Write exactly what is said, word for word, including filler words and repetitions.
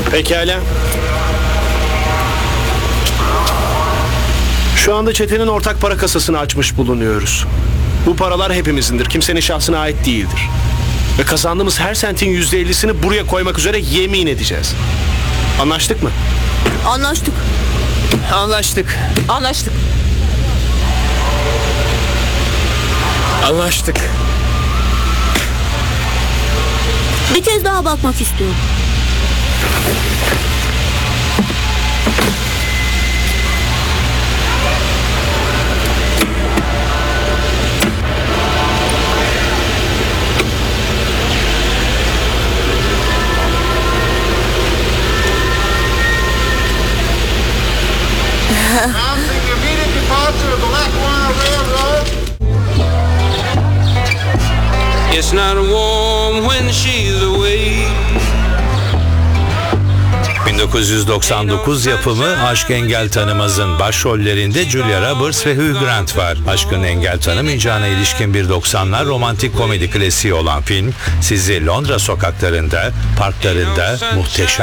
Pekala. Şu anda çetenin ortak para kasasını açmış bulunuyoruz. Bu paralar hepimizindir. Kimsenin şahsına ait değildir. Ve kazandığımız her sentin yüzde ellisini buraya koymak üzere yemin edeceğiz. Anlaştık mı? Anlaştık. Anlaştık. Anlaştık. Anlaştık. Bir kez daha bakmak istiyorum. Announcing the immediate departure of the Lackawanna Railroad. It's not warm when she's away. bin dokuz yüz doksan dokuz yapımı Aşk Engel Tanımaz'ın başrollerinde Julia Roberts ve Hugh Grant var. Aşkın engel tanımayacağına ilişkin bir doksanlar romantik komedi klasiği olan film sizi Londra sokaklarında, parklarında muhteşem